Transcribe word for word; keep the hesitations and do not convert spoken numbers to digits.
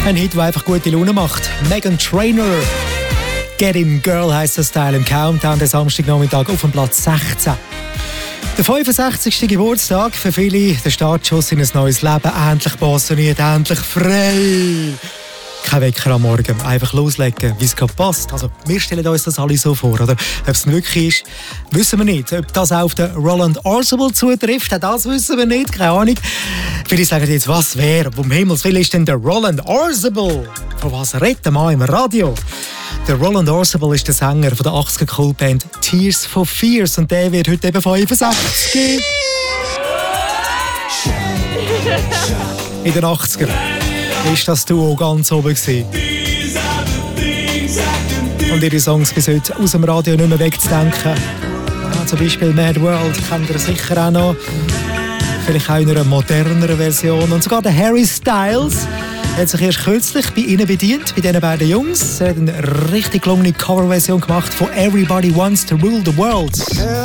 Ein Hit, der einfach gute Laune macht. Meghan Trainor. Get In Girl heisst das Teil im Countdown, der Samstagnachmittag auf dem Platz sechzehn. Der fünfundsechzigste Geburtstag, für viele der Startschuss in ein neues Leben, endlich passioniert, endlich frei. Kein Wecker am Morgen, einfach loslegen, wie es gerade passt. Also, wir stellen uns das alle so vor, oder? Ob es wirklich ist, wissen wir nicht. Ob das auf den Roland Orzabal zutrifft, das wissen wir nicht, keine Ahnung. Viele sagen jetzt, was wäre, um Himmels Willen ist denn der Roland Orzabal? Von was redet der Mann im Radio? Der Roland Orzabal ist der Sänger von der achtziger-Cool-Band Tears for Fears und der wird heute eben fünfundsechzig. In den achtzigern ist das Duo ganz oben gewesen. Und ihre Songs bis heute aus dem Radio nicht mehr wegzudenken. Ja, zum Beispiel Mad World kennt ihr sicher auch noch. Vielleicht auch in einer moderneren Version. Und sogar der Harry Styles hat sich erst kürzlich bei ihnen bedient, bei diesen beiden Jungs. Er hat eine richtig gelungene Coverversion gemacht von Everybody Wants to Rule the World.